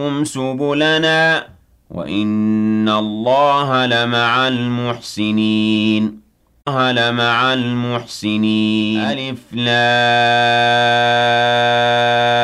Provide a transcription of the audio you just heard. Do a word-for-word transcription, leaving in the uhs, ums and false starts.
سُبُلَنَا وَإِنَّ اللَّهَ لَمَعَ الْمُحْسِنِينَ الله لَمَعَ الْمُحْسِنِينَ أَلِف لام ميم. الله لَمَعَ الْمُحْسِنِينَ. الله لَمَعَ الْمُحْسِنِينَ. الله لَمَعَ الْمُحْسِنِينَ. الله لَمَعَ الْمُحْسِنِينَ. أَلِف لام